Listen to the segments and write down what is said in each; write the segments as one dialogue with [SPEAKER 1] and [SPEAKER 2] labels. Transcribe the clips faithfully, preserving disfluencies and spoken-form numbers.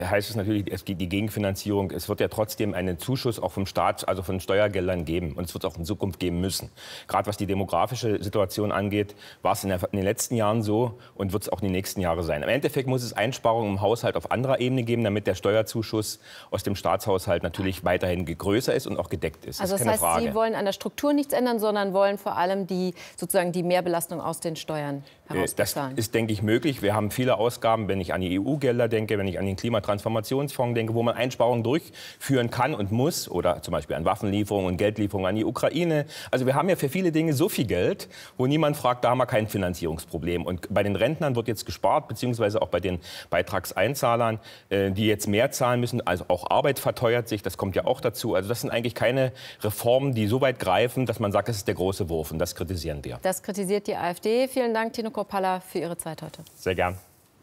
[SPEAKER 1] heißt es natürlich, es geht die Gegenfinanzierung. Es wird ja trotzdem einen Zuschuss auch vom Staat, also von Steuergeldern geben. Und es wird es auch in Zukunft geben müssen. Gerade was die demografische Situation angeht, war es in, der, in den letzten Jahren so und wird es auch in den nächsten Jahren sein. Im Endeffekt muss es Einsparungen im Haushalt auf anderer Ebene geben, damit der Steuerzuschuss aus dem Staatshaushalt natürlich weiterhin größer ist und auch gedeckt ist.
[SPEAKER 2] Also das, das heißt, Frage. Sie wollen an der Struktur nichts ändern, sondern wollen vor allem die, sozusagen die Mehrbelastung aus den Steuern herausbezahlen.
[SPEAKER 1] Das ist, denke ich, möglich. Wir haben viele Ausgaben, wenn ich an die E U-Gelder denke, wenn ich an den Klimatransformationsfonds denke, wo man Einsparungen durchführen kann und muss, oder zum Beispiel an Waffenlieferungen und Geldlieferungen an die Ukraine. Also wir haben ja für viele Dinge so viel Geld, wo niemand fragt, da haben wir kein Finanzierungsproblem. Und bei den Rentnern wird jetzt gespart, beziehungsweise auch bei den Beitragseinzahlern, die jetzt mehr zahlen müssen. Also auch Arbeit verteuert sich, das kommt ja auch dazu. Also das sind eigentlich keine Reformen, die so weit greifen, dass man sagt, das ist der große Wurf. Und das kritisieren wir.
[SPEAKER 2] Das kritisiert die AfD. Vielen Dank, Tino Kropalla, für Ihre Zeit heute.
[SPEAKER 1] Sehr gern.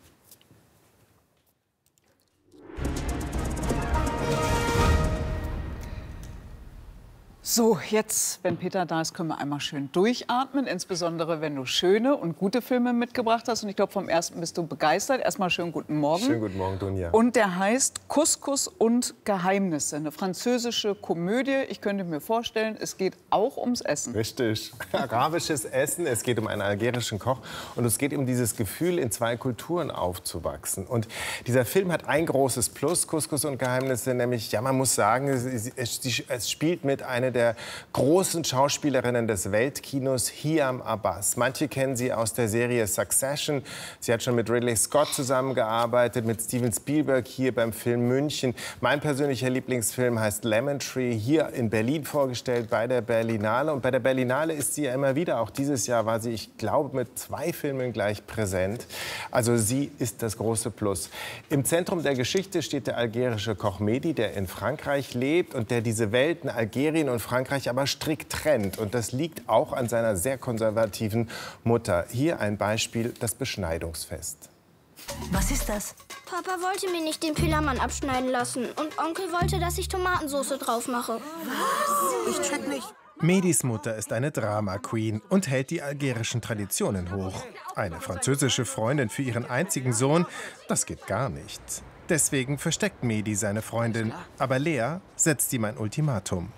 [SPEAKER 3] So, jetzt, wenn Peter da ist, können wir einmal schön durchatmen. Insbesondere, wenn du schöne und gute Filme mitgebracht hast. Und ich glaube, vom ersten bist du begeistert. Erstmal schönen guten Morgen.
[SPEAKER 4] Schönen guten Morgen, Dunja.
[SPEAKER 3] Und der heißt Couscous und Geheimnisse. Eine französische Komödie. Ich könnte mir vorstellen, es geht auch ums Essen.
[SPEAKER 4] Richtig. Arabisches Essen. Es geht um einen algerischen Koch. Und es geht um dieses Gefühl, in zwei Kulturen aufzuwachsen. Und dieser Film hat ein großes Plus, Couscous und Geheimnisse. Nämlich, ja, man muss sagen, es, es, es spielt mit einer der der großen Schauspielerinnen des Weltkinos, Hiam Abbas. Manche kennen sie aus der Serie Succession. Sie hat schon mit Ridley Scott zusammengearbeitet, mit Steven Spielberg hier beim Film München. Mein persönlicher Lieblingsfilm heißt Lemon Tree, hier in Berlin vorgestellt bei der Berlinale. Und bei der Berlinale ist sie ja immer wieder. Auch dieses Jahr war sie, ich glaube, mit zwei Filmen gleich präsent. Also sie ist das große Plus. Im Zentrum der Geschichte steht der algerische Koch Mehdi, der in Frankreich lebt und der diese Welten Algerien und Frankreich aber strikt trennt. Und das liegt auch an seiner sehr konservativen Mutter. Hier ein Beispiel, das Beschneidungsfest.
[SPEAKER 5] Was ist das?
[SPEAKER 6] Papa wollte mir nicht den Pillermann abschneiden lassen. Und Onkel wollte, dass ich Tomatensauce drauf mache.
[SPEAKER 5] Was? Ich check nicht.
[SPEAKER 7] Mehdis Mutter ist eine Drama-Queen und hält die algerischen Traditionen hoch. Eine französische Freundin für ihren einzigen Sohn, das geht gar nicht. Deswegen versteckt Mehdi seine Freundin. Aber Lea setzt ihm ein Ultimatum.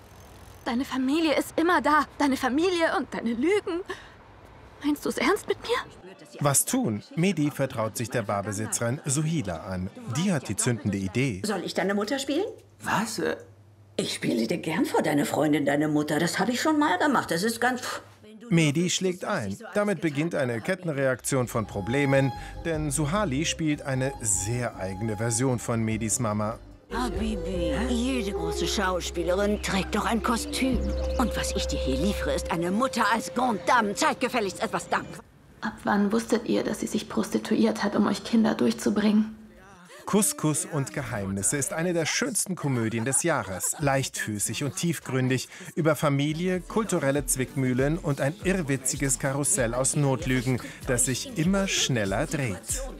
[SPEAKER 8] Deine Familie ist immer da. Deine Familie und deine Lügen. Meinst du es ernst mit mir?
[SPEAKER 7] Was tun? Mehdi vertraut sich der Barbesitzerin Suhila an. Die hat die zündende Idee.
[SPEAKER 9] Soll ich deine Mutter spielen?
[SPEAKER 5] Was?
[SPEAKER 9] Ich spiele dir gern vor deine Freundin, deine Mutter. Das habe ich schon mal gemacht. Das ist ganz...
[SPEAKER 7] Mehdi schlägt ein. Damit beginnt eine Kettenreaktion von Problemen, denn Suhali spielt eine sehr eigene Version von Mehdis Mama.
[SPEAKER 9] Habibi, jede große Schauspielerin trägt doch ein Kostüm. Und was ich dir hier liefere, ist eine Mutter als Grande Dame. Zeig gefälligst etwas Dank.
[SPEAKER 8] Ab wann wusstet ihr, dass sie sich prostituiert hat, um euch Kinder durchzubringen?
[SPEAKER 7] Couscous und Geheimnisse ist eine der schönsten Komödien des Jahres. Leichtfüßig und tiefgründig über Familie, kulturelle Zwickmühlen und ein irrwitziges Karussell aus Notlügen, das sich immer schneller dreht.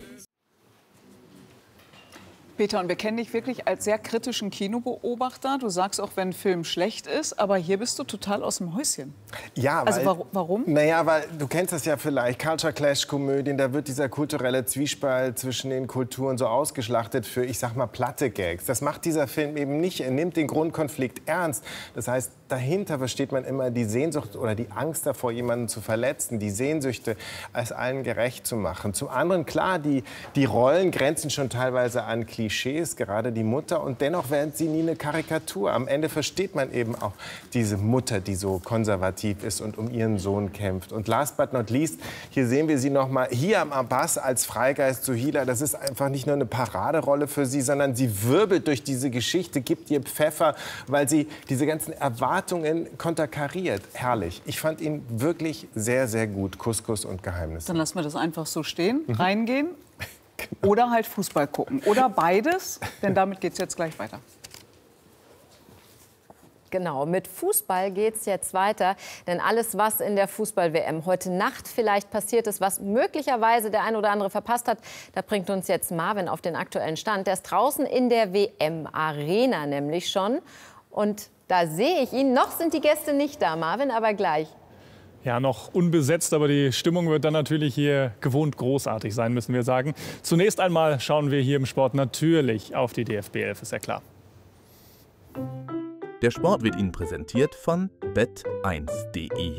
[SPEAKER 3] Peter, und wir kennen dich wirklich als sehr kritischen Kinobeobachter. Du sagst auch, wenn ein Film schlecht ist, aber hier bist du total aus dem Häuschen.
[SPEAKER 4] Ja,
[SPEAKER 3] also
[SPEAKER 4] weil,
[SPEAKER 3] warum? warum?
[SPEAKER 4] Naja, weil du kennst das ja vielleicht, Culture Clash-Komödien, da wird dieser kulturelle Zwiespalt zwischen den Kulturen so ausgeschlachtet für, ich sag mal, platte Gags. Das macht dieser Film eben nicht. Er nimmt den Grundkonflikt ernst. Das heißt, dahinter versteht man immer die Sehnsucht oder die Angst davor, jemanden zu verletzen, die Sehnsüchte als allen gerecht zu machen. Zum anderen, klar, die, die Rollen grenzen schon teilweise an Klischees, gerade die Mutter, und dennoch werden sie nie eine Karikatur. Am Ende versteht man eben auch diese Mutter, die so konservativ ist und um ihren Sohn kämpft. Und last but not least, hier sehen wir sie noch mal, Hiam Abbas als Freigeist Suhila. Das ist einfach nicht nur eine Paraderolle für sie, sondern sie wirbelt durch diese Geschichte, gibt ihr Pfeffer, weil sie diese ganzen Erwartungen konterkariert. Herrlich. Ich fand ihn wirklich sehr, sehr gut. Couscous und Geheimnisse.
[SPEAKER 3] Dann lassen wir das einfach so stehen, mhm. reingehen. Genau. Oder halt Fußball gucken. Oder beides, denn damit geht es jetzt gleich weiter.
[SPEAKER 2] Genau, mit Fußball geht es jetzt weiter. Denn alles, was in der Fußball-W M heute Nacht vielleicht passiert ist, was möglicherweise der ein oder andere verpasst hat, da bringt uns jetzt Marvin auf den aktuellen Stand. Der ist draußen in der W M-Arena nämlich schon. Und da sehe ich ihn. Noch sind die Gäste nicht da, Marvin, aber gleich.
[SPEAKER 10] Ja, noch unbesetzt, aber die Stimmung wird dann natürlich hier gewohnt großartig sein, müssen wir sagen. Zunächst einmal schauen wir hier im Sport natürlich auf die D F B elf, ist ja klar.
[SPEAKER 11] Der Sport wird Ihnen präsentiert von bet eins punkt de.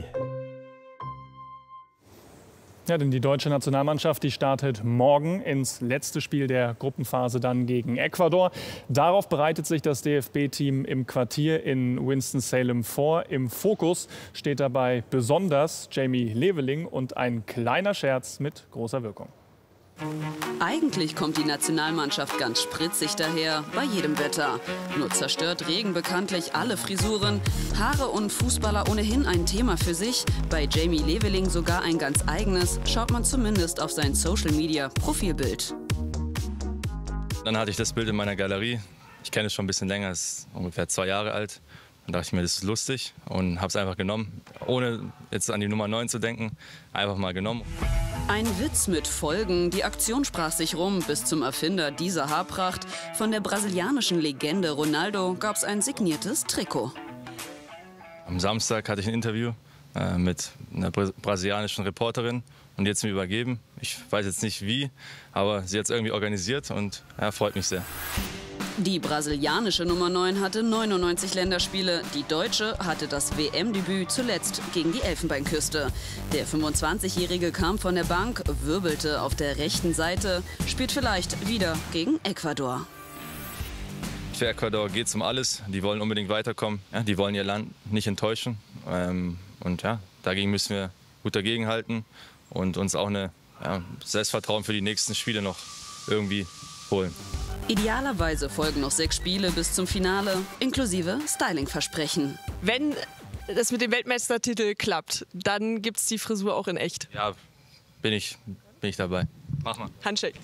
[SPEAKER 10] Ja, denn die deutsche Nationalmannschaft, die startet morgen ins letzte Spiel der Gruppenphase dann gegen Ecuador. Darauf bereitet sich das D F B-Team im Quartier in Winston-Salem vor. Im Fokus steht dabei besonders Jamie Leveling und ein kleiner Scherz mit großer Wirkung.
[SPEAKER 12] Eigentlich kommt die Nationalmannschaft ganz spritzig daher, bei jedem Wetter. Nur zerstört Regen bekanntlich alle Frisuren. Haare und Fußballer ohnehin ein Thema für sich. Bei Jamie Leveling sogar ein ganz eigenes, schaut man zumindest auf sein Social-Media-Profilbild.
[SPEAKER 13] Dann hatte ich das Bild in meiner Galerie. Ich kenne es schon ein bisschen länger, es ist ungefähr zwei Jahre alt. Dann dachte ich mir, das ist lustig und habe es einfach genommen, ohne jetzt an die Nummer neun zu denken, einfach mal genommen.
[SPEAKER 12] Ein Witz mit Folgen. Die Aktion sprach sich rum bis zum Erfinder dieser Haarpracht. Von der brasilianischen Legende Ronaldo gab es ein signiertes Trikot.
[SPEAKER 13] Am Samstag hatte ich ein Interview äh, mit einer bra brasilianischen Reporterin und die hat es mir übergeben. Ich weiß jetzt nicht wie, aber sie hat es irgendwie organisiert und ja, freut mich sehr.
[SPEAKER 12] Die brasilianische Nummer neun hatte neunundneunzig Länderspiele. Die deutsche hatte das W M-Debüt zuletzt gegen die Elfenbeinküste. Der fünfundzwanzigjährige kam von der Bank, wirbelte auf der rechten Seite, spielt vielleicht wieder gegen Ecuador.
[SPEAKER 13] Für Ecuador geht es um alles. Die wollen unbedingt weiterkommen. Ja, die wollen ihr Land nicht enttäuschen. Ähm, und ja, dagegen müssen wir gut dagegenhalten und uns auch eine ja, Selbstvertrauen für die nächsten Spiele noch irgendwie holen.
[SPEAKER 12] Idealerweise folgen noch sechs Spiele bis zum Finale, inklusive Styling-Versprechen.
[SPEAKER 14] Wenn das mit dem Weltmeistertitel klappt, dann gibt es die Frisur auch in echt.
[SPEAKER 13] Ja, bin ich, bin ich dabei. Mach mal.
[SPEAKER 14] Handshake.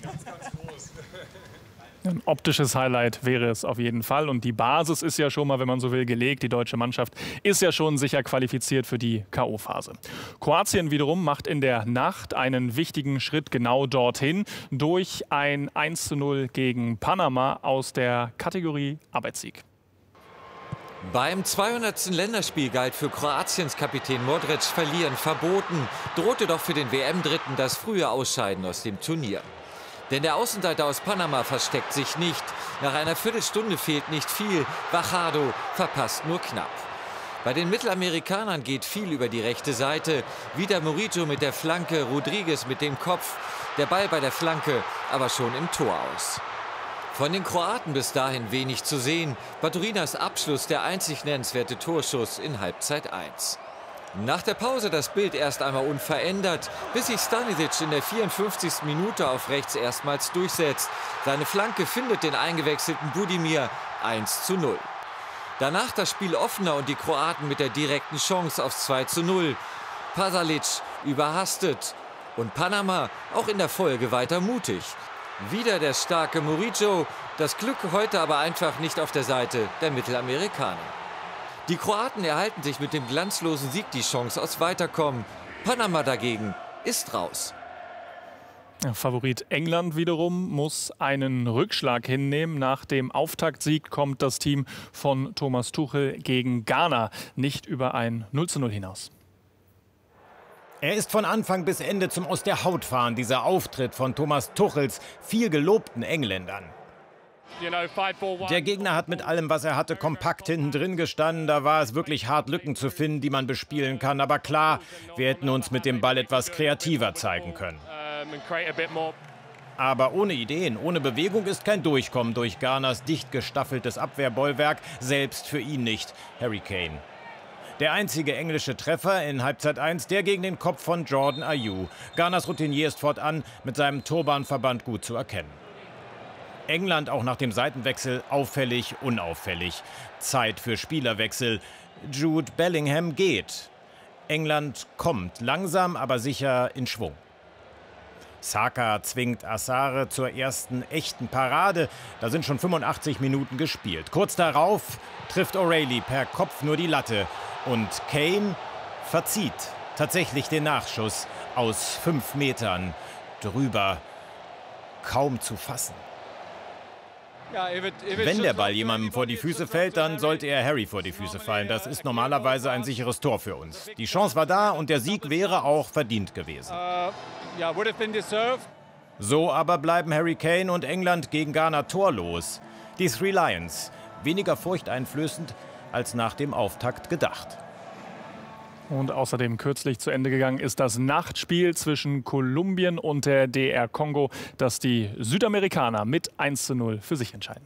[SPEAKER 10] Ein optisches Highlight wäre es auf jeden Fall. Und die Basis ist ja schon mal, wenn man so will, gelegt. Die deutsche Mannschaft ist ja schon sicher qualifiziert für die K O-Phase. Kroatien wiederum macht in der Nacht einen wichtigen Schritt genau dorthin durch ein eins zu null gegen Panama aus der Kategorie Arbeitssieg.
[SPEAKER 15] Beim zweihundertsten Länderspiel galt für Kroatiens Kapitän Modric Verlieren verboten. Drohte doch für den W M-Dritten das frühe Ausscheiden aus dem Turnier. Denn der Außenseiter aus Panama versteckt sich nicht. Nach einer Viertelstunde fehlt nicht viel. Fajardo verpasst nur knapp. Bei den Mittelamerikanern geht viel über die rechte Seite. Wieder Murillo mit der Flanke, Rodriguez mit dem Kopf. Der Ball bei der Flanke, aber schon im Tor aus. Von den Kroaten bis dahin wenig zu sehen. Baturinas Abschluss der einzig nennenswerte Torschuss in Halbzeit eins. Nach der Pause das Bild erst einmal unverändert, bis sich Stanisic in der vierundfünfzigsten Minute auf rechts erstmals durchsetzt. Seine Flanke findet den eingewechselten Budimir eins zu null. Danach das Spiel offener und die Kroaten mit der direkten Chance aufs zwei zu null. Pasalic überhastet und Panama auch in der Folge weiter mutig. Wieder der starke Murillo, das Glück heute aber einfach nicht auf der Seite der Mittelamerikaner. Die Kroaten erhalten sich mit dem glanzlosen Sieg die Chance aufs Weiterkommen. Panama dagegen ist raus.
[SPEAKER 10] Favorit England wiederum muss einen Rückschlag hinnehmen. Nach dem Auftaktsieg kommt das Team von Thomas Tuchel gegen Ghana nicht über ein null zu null hinaus.
[SPEAKER 16] Er ist von Anfang bis Ende zum Aus der Haut fahren, dieser Auftritt von Thomas Tuchels viel gelobten Engländern. Der Gegner hat mit allem, was er hatte, kompakt hinten drin gestanden. Da war es wirklich hart, Lücken zu finden, die man bespielen kann. Aber klar, wir hätten uns mit dem Ball etwas kreativer zeigen können. Aber ohne Ideen, ohne Bewegung ist kein Durchkommen durch Ghanas dicht gestaffeltes Abwehrbollwerk, selbst für ihn nicht, Harry Kane. Der einzige englische Treffer in Halbzeit eins, der gegen den Kopf von Jordan Ayew. Ghanas Routinier ist fortan mit seinem Turbanverband gut zu erkennen. England auch nach dem Seitenwechsel auffällig, unauffällig. Zeit für Spielerwechsel. Jude Bellingham geht. England kommt langsam, aber sicher in Schwung. Saka zwingt Assare zur ersten echten Parade. Da sind schon fünfundachtzig Minuten gespielt. Kurz darauf trifft O'Reilly per Kopf nur die Latte. Und Kane verzieht tatsächlich den Nachschuss aus fünf Metern drüber. Kaum zu fassen. Wenn der Ball jemandem vor die Füße fällt, dann sollte er Harry vor die Füße fallen. Das ist normalerweise ein sicheres Tor für uns. Die Chance war da und der Sieg wäre auch verdient gewesen. So aber bleiben Harry Kane und England gegen Ghana torlos. Die Three Lions, weniger furchteinflößend als nach dem Auftakt gedacht.
[SPEAKER 10] Und außerdem kürzlich zu Ende gegangen ist das Nachtspiel zwischen Kolumbien und der D R Kongo, das die Südamerikaner mit eins zu null für sich entscheiden.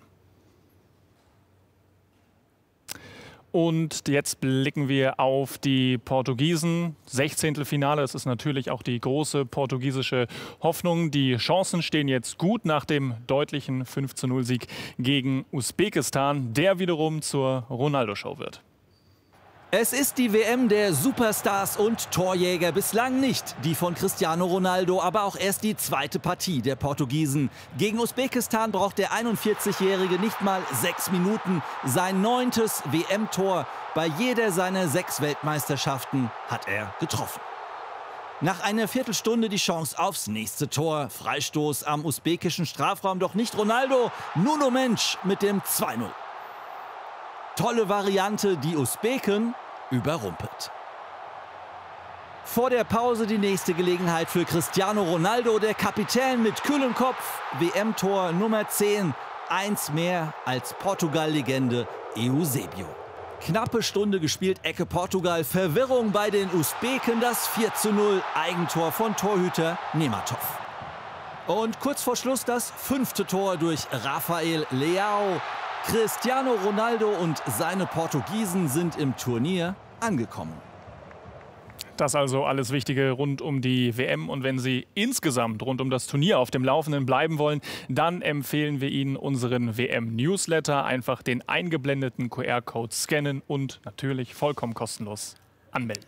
[SPEAKER 10] Und jetzt blicken wir auf die Portugiesen. Sechzehntelfinale, das ist natürlich auch die große portugiesische Hoffnung. Die Chancen stehen jetzt gut nach dem deutlichen fünf zu null Sieg gegen Usbekistan, der wiederum zur Ronaldo-Show wird.
[SPEAKER 17] Es ist die W M der Superstars und Torjäger, bislang nicht die von Cristiano Ronaldo, aber auch erst die zweite Partie der Portugiesen. Gegen Usbekistan braucht der einundvierzigjährige nicht mal sechs Minuten. Sein neuntes W M-Tor. Bei jeder seiner sechs Weltmeisterschaften hat er getroffen. Nach einer Viertelstunde die Chance aufs nächste Tor. Freistoß am usbekischen Strafraum, doch nicht Ronaldo. Nuno Mensch mit dem zwei null. Tolle Variante, die Usbeken überrumpelt. Vor der Pause die nächste Gelegenheit für Cristiano Ronaldo, der Kapitän mit kühlem Kopf. W M-Tor Nummer zehn, eins mehr als Portugal-Legende Eusebio. Knappe Stunde gespielt, Ecke Portugal, Verwirrung bei den Usbeken, das vier zu null, Eigentor von Torhüter Nematov. Und kurz vor Schluss das fünfte Tor durch Rafael Leao. Cristiano Ronaldo und seine Portugiesen sind im Turnier angekommen.
[SPEAKER 10] Das also alles Wichtige rund um die W M. Und wenn Sie insgesamt rund um das Turnier auf dem Laufenden bleiben wollen, dann empfehlen wir Ihnen unseren W M-Newsletter. Einfach den eingeblendeten Q R-Code scannen und natürlich vollkommen kostenlos anmelden.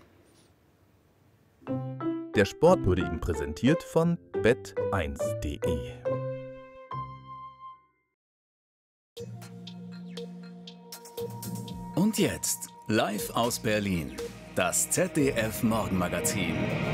[SPEAKER 11] Der Sport wurde Ihnen präsentiert von bet eins punkt de.
[SPEAKER 18] Und jetzt, live aus Berlin, das Z D F-Morgenmagazin.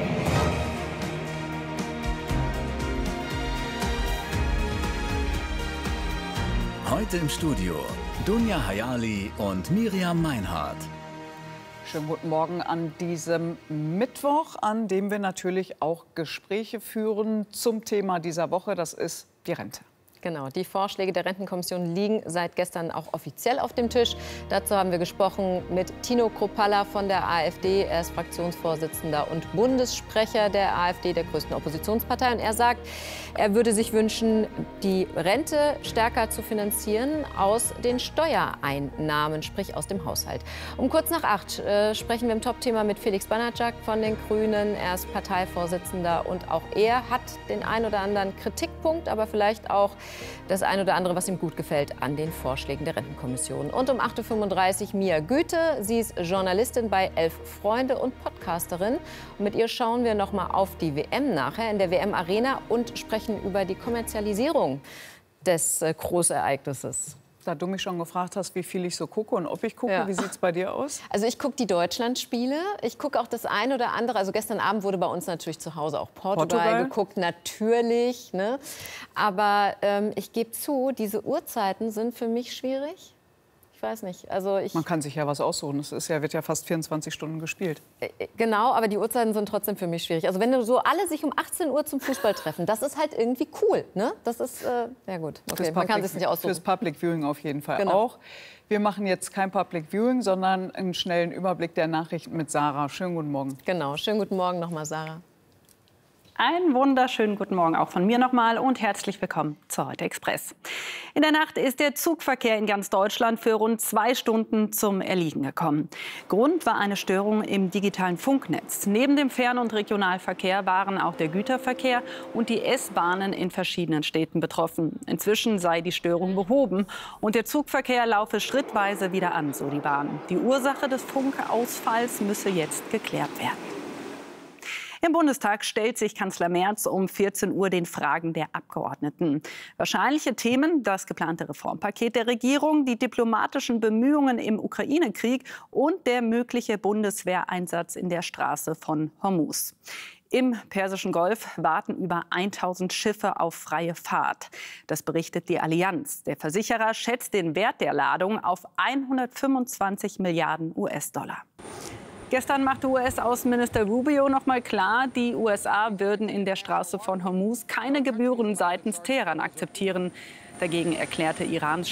[SPEAKER 18] Heute im Studio Dunja Hayali und Miriam Meinhardt.
[SPEAKER 3] Schönen guten Morgen an diesem Mittwoch, an dem wir natürlich auch Gespräche führen zum Thema dieser Woche, das ist die Rente.
[SPEAKER 2] Genau, die Vorschläge der Rentenkommission liegen seit gestern auch offiziell auf dem Tisch. Dazu haben wir gesprochen mit Tino Kruppalla von der AfD. Er ist Fraktionsvorsitzender und Bundessprecher der AfD, der größten Oppositionspartei. Und er sagt, er würde sich wünschen, die Rente stärker zu finanzieren aus den Steuereinnahmen, sprich aus dem Haushalt. Um kurz nach acht äh, sprechen wir im Top-Thema mit Felix Banatschak von den Grünen. Er ist Parteivorsitzender und auch er hat den ein oder anderen Kritikpunkt, aber vielleicht auch das ein oder andere, was ihm gut gefällt an den Vorschlägen der Rentenkommission. Und um acht Uhr fünfunddreißig Mia Güte. Sie ist Journalistin bei Elf Freunde und Podcasterin. Und mit ihr schauen wir noch mal auf die W M nachher in der W M-Arena und sprechen über die Kommerzialisierung des äh, Großereignisses.
[SPEAKER 3] Da du mich schon gefragt hast, wie viel ich so gucke und ob ich gucke, ja. Wie sieht es bei dir aus?
[SPEAKER 2] Also ich gucke die Deutschlandspiele. Ich gucke auch das ein oder andere. Also gestern Abend wurde bei uns natürlich zu Hause auch Portugal, Portugal? geguckt, natürlich. Ne? Aber ähm, ich gebe zu, diese Uhrzeiten sind für mich schwierig. Ich weiß nicht. Also ich
[SPEAKER 3] Man kann sich ja was aussuchen. Es ist ja, wird ja fast vierundzwanzig Stunden gespielt.
[SPEAKER 2] Genau, aber die Uhrzeiten sind trotzdem für mich schwierig. Also wenn du so alle sich um achtzehn Uhr zum Fußball treffen, das ist halt irgendwie cool. Ne? Das ist, äh, ja gut, okay, man kann sich nicht aussuchen.
[SPEAKER 3] Fürs Public Viewing auf jeden Fall
[SPEAKER 2] genau.
[SPEAKER 3] auch. Wir machen jetzt kein Public Viewing, sondern einen schnellen Überblick der Nachrichten mit Sarah. Schönen guten Morgen.
[SPEAKER 2] Genau, schönen guten Morgen nochmal, Sarah.
[SPEAKER 19] Einen wunderschönen guten Morgen auch von mir nochmal und herzlich willkommen zu Heute Express. In der Nacht ist der Zugverkehr in ganz Deutschland für rund zwei Stunden zum Erliegen gekommen. Grund war eine Störung im digitalen Funknetz. Neben dem Fern- und Regionalverkehr waren auch der Güterverkehr und die S-Bahnen in verschiedenen Städten betroffen. Inzwischen sei die Störung behoben und der Zugverkehr laufe schrittweise wieder an, so die Bahn. Die Ursache des Funkausfalls müsse jetzt geklärt werden. Im Bundestag stellt sich Kanzler Merz um vierzehn Uhr den Fragen der Abgeordneten. Wahrscheinliche Themen: das geplante Reformpaket der Regierung, die diplomatischen Bemühungen im Ukraine-Krieg und der mögliche Bundeswehreinsatz in der Straße von Hormuz. Im Persischen Golf warten über tausend Schiffe auf freie Fahrt. Das berichtet die Allianz. Der Versicherer schätzt den Wert der Ladung auf hundertfünfundzwanzig Milliarden U S-Dollar. Gestern machte U S-Außenminister Rubio noch mal klar, die U S A würden in der Straße von Hormuz keine Gebühren seitens Teheran akzeptieren. Dagegen erklärte Irans